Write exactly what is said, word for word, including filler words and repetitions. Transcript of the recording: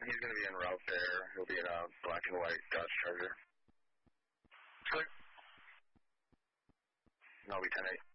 he's going to be en route there. He'll be in a black and white Dodge Charger. Clear. And I'll be ten eight.